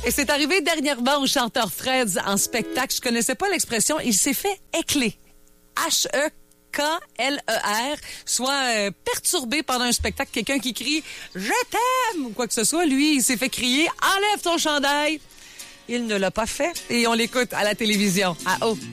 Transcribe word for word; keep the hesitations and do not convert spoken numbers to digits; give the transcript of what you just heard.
Et c'est arrivé dernièrement au chanteur Freds en spectacle. Je connaissais pas l'expression. Il s'est fait écler. H E K L E R, soit euh, perturbé pendant un spectacle. Quelqu'un qui crie « Je t'aime » ou quoi que ce soit. Lui, il s'est fait crier « Enlève ton chandail ». Il ne l'a pas fait et on l'écoute à la télévision. À O.